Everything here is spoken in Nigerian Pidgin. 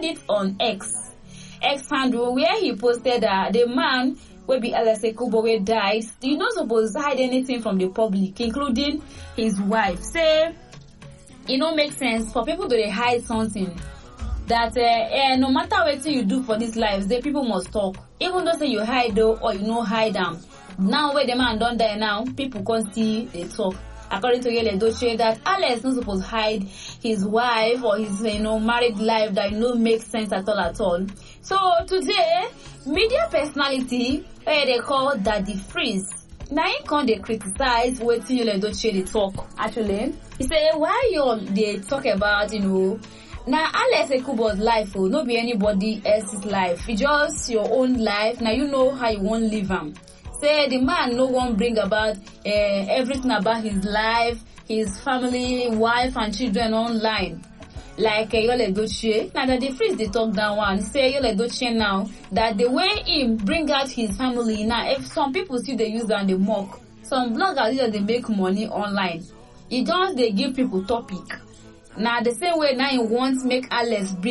posted it on X handle, where he posted that the man wey be Alex Ekubo wey died, you not supposed to hide anything from the public, including his wife. Say it no make sense for people to dey hide something that no matter wetin you do for this life, the people must talk. Even though say you hide though or you no hide them, now where the man don die now, people can't see they talk. According to Yul Edochie, that Alex not supposed to hide his wife or his married life, that no makes sense at all. So today, media personality they call Daddy Freeze. Now he can't they criticize wetin Yul Edochie they talk. Actually, he say why you they talk about now Alex Ekubo's life no be anybody else's life. It's just your own life. Now you know how you want live am. Say the man no one bring about everything about his life, his family, wife and children online. Like Yul Edochie. Now that the Freeze they talk that one. Say Yul Edochie now that the way him bring out his family now, if some people see they use and they mock, some bloggers they make money online. It just they give people topic. Now the same way now he wants make Alex bring